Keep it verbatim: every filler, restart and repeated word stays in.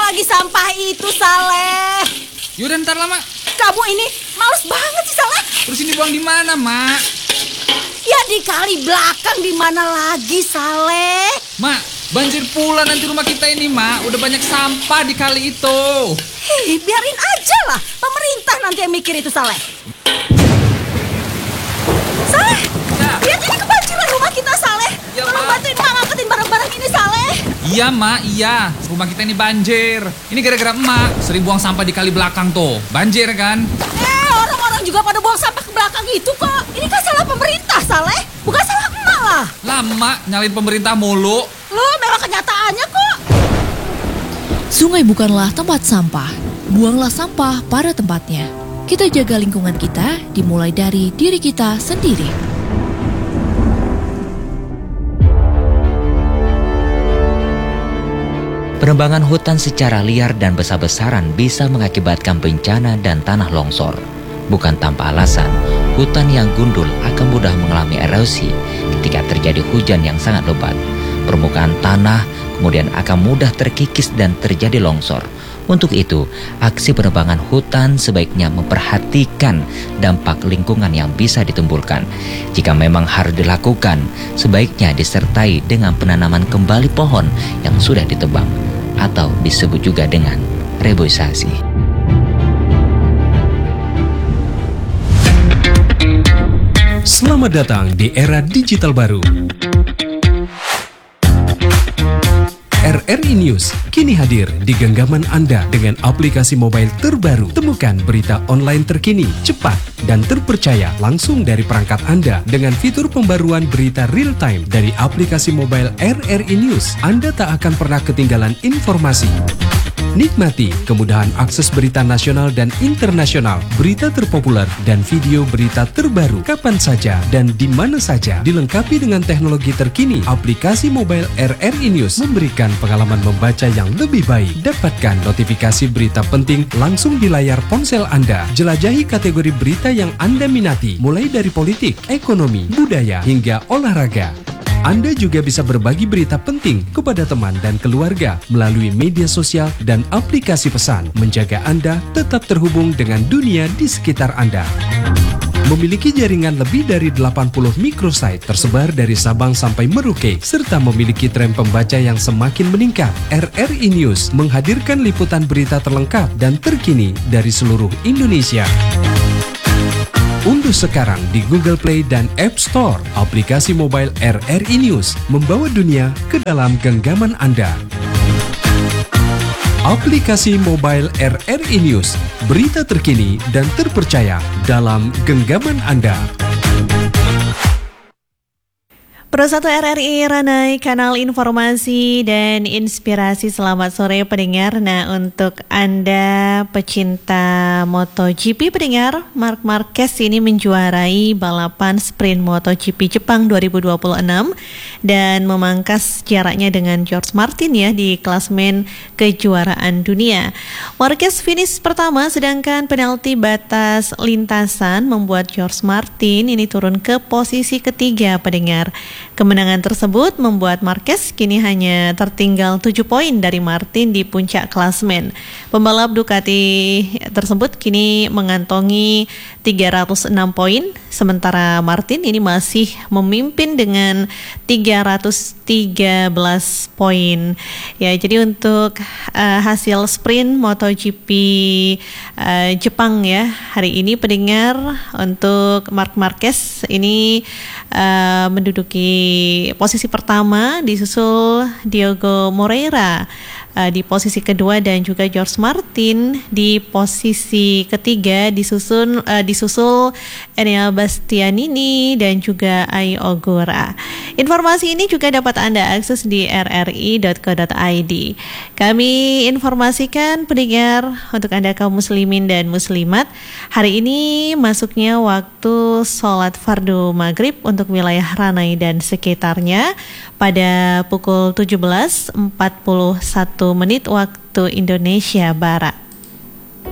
lagi sampah itu, Saleh. Yaudah ntar lah, Mak. Kamu ini males banget sih, Saleh. Terus ini buang di mana, Mak? Ya di kali belakang, di mana lagi, Saleh? Mak, banjir pula nanti rumah kita ini, Mak. Udah banyak sampah di kali itu. Hei, biarin aja lah. Pemerintah nanti yang mikir itu, Saleh. Saleh, ya. Lihat ini kebanjiran rumah kita, Saleh. Ya, Tolong Ma. bantuin Mak ngangkatin barang-barang ini, Saleh. Iya, Mak, iya. Rumah kita ini banjir. Ini gara-gara Emak sering buang sampah di kali belakang tuh. Banjir kan? Eh, orang-orang juga pada buang sampah ke belakang itu kok. Ini kan salah pemerintah, Saleh. Bukan salah Emak lah. Lama nyalain pemerintah mulu. Loh, memang kenyataannya kok. Sungai bukanlah tempat sampah. Buanglah sampah pada tempatnya. Kita jaga lingkungan kita dimulai dari diri kita sendiri. Penebangan hutan secara liar dan besar-besaran bisa mengakibatkan bencana dan tanah longsor. Bukan tanpa alasan, hutan yang gundul akan mudah mengalami erosi ketika terjadi hujan yang sangat lebat. Permukaan tanah kemudian akan mudah terkikis dan terjadi longsor. Untuk itu, aksi penebangan hutan sebaiknya memperhatikan dampak lingkungan yang bisa ditimbulkan. Jika memang harus dilakukan, sebaiknya disertai dengan penanaman kembali pohon yang sudah ditebang, atau disebut juga dengan reboisasi. Selamat datang di era digital baru. R R I News kini hadir di genggaman Anda dengan aplikasi mobile terbaru. Temukan berita online terkini, cepat, dan terpercaya langsung dari perangkat Anda dengan fitur pembaruan berita real time dari aplikasi mobile R R I News. Anda tak akan pernah ketinggalan informasi. Nikmati kemudahan akses berita nasional dan internasional, berita terpopuler, dan video berita terbaru kapan saja dan di mana saja. Dilengkapi dengan teknologi terkini, aplikasi mobile R R I News memberikan pengalaman membaca yang lebih baik. Dapatkan notifikasi berita penting langsung di layar ponsel Anda. Jelajahi kategori berita yang Anda minati, mulai dari politik, ekonomi, budaya, hingga olahraga. Anda juga bisa berbagi berita penting kepada teman dan keluarga melalui media sosial dan aplikasi pesan, menjaga Anda tetap terhubung dengan dunia di sekitar Anda. Memiliki jaringan lebih dari delapan puluh microsite tersebar dari Sabang sampai Merauke, serta memiliki tren pembaca yang semakin meningkat. R R I News menghadirkan liputan berita terlengkap dan terkini dari seluruh Indonesia. Unduh sekarang di Google Play dan App Store aplikasi mobile R R I News, membawa dunia ke dalam genggaman Anda. Aplikasi mobile R R I News, berita terkini dan terpercaya dalam genggaman Anda. Pro satu R R I Ranai, kanal informasi dan inspirasi. Selamat sore pendengar. Nah, untuk Anda pecinta MotoGP pendengar, Marc Marquez ini menjuarai balapan sprint MotoGP Jepang dua ribu dua puluh enam dan memangkas jaraknya dengan George Martin ya di klasemen kejuaraan dunia. Marquez finish pertama, sedangkan penalti batas lintasan membuat George Martin ini turun ke posisi ketiga pendengar. Kemenangan tersebut membuat Marquez kini hanya tertinggal tujuh poin dari Martin di puncak klasemen. Pembalap Ducati tersebut kini mengantongi tiga ratus enam poin, sementara Martin ini masih memimpin dengan tiga ratus tiga belas poin. Ya, jadi untuk uh, hasil sprint MotoGP uh, Jepang ya hari ini pendengar, untuk Marc Marquez ini uh, menduduki posisi pertama, disusul Diogo Moreira uh, di posisi kedua dan juga George Martin di posisi ketiga, disusun uh, disusul Enea Bastianini dan juga Ai Ogura. Informasi ini juga dapat Anda akses di r r i dot co dot i d. Kami informasikan pendengar untuk Anda kaum muslimin dan muslimat, hari ini masuknya waktu sholat fardu maghrib untuk wilayah Ranai dan sekitarnya pada pukul tujuh belas empat puluh satu menit waktu Indonesia Barat.